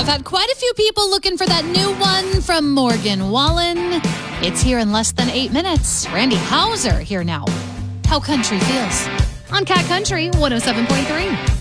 I've had quite a few people looking for that new one from Morgan Wallen. It's here in less than 8 minutes. Randy Hauser here now. How country feels on Cat Country 107.3.